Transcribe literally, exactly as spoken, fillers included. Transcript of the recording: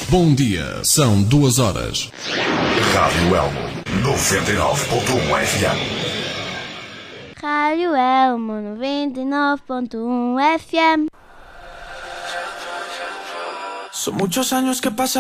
Bom dia, são duas horas. Rádio Elmo, noventa e nove ponto um F M. Rádio Elmo, noventa e nove ponto um F M. Son muchos años que pasan.